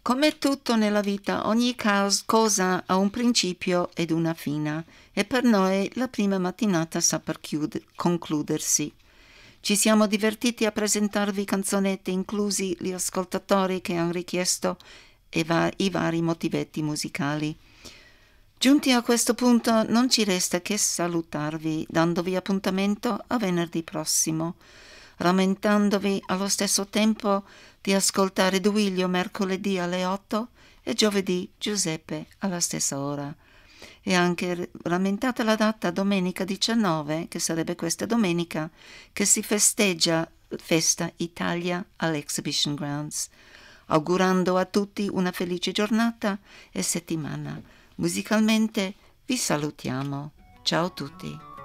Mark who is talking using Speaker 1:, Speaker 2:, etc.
Speaker 1: Come tutto nella vita, ogni cosa ha un principio ed una fine, e per noi la prima mattinata sta per concludersi. Ci siamo divertiti a presentarvi canzonette, inclusi gli ascoltatori che hanno richiesto i vari motivetti musicali. Giunti a questo punto non ci resta che salutarvi, dandovi appuntamento a venerdì prossimo, rammentandovi allo stesso tempo di ascoltare Duilio mercoledì alle 8 e giovedì Giuseppe alla stessa ora. E anche rammentate la data domenica 19, che sarebbe questa domenica, che si festeggia Festa Italia all'Exhibition Grounds, augurando a tutti una felice giornata e settimana. Musicalmente vi salutiamo. Ciao a tutti.